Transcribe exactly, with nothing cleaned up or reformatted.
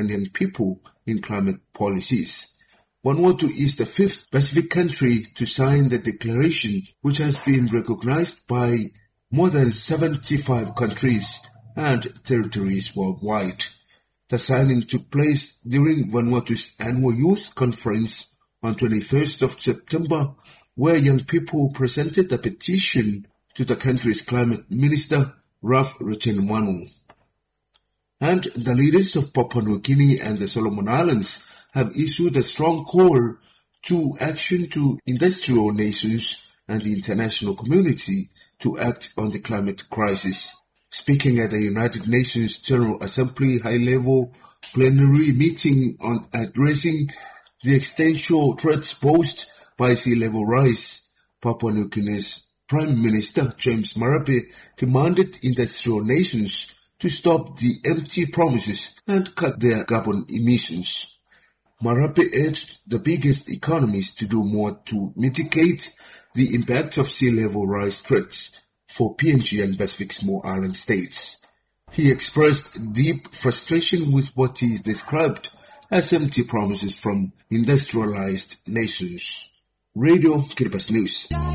and young people in climate policies. Vanuatu is the fifth Pacific country to sign the declaration, which has been recognized by more than seventy-five countries and territories worldwide. The signing took place during Vanuatu's annual youth conference on twenty-first of September, where young people presented a petition to the country's climate minister, Ralph Recenwanu. And the leaders of Papua New Guinea and the Solomon Islands have issued a strong call to action to industrial nations and the international community to act on the climate crisis. Speaking at the United Nations General Assembly high-level plenary meeting on addressing the existential threats posed by sea level rise, Papua New Guinea's Prime Minister James Marape demanded industrial nations to stop the empty promises and cut their carbon emissions. Marape urged the biggest economies to do more to mitigate the impact of sea level rise threats for P N G and Pacific small island states. He expressed deep frustration with what he described as empty promises from industrialized nations. Radio Kiribati News.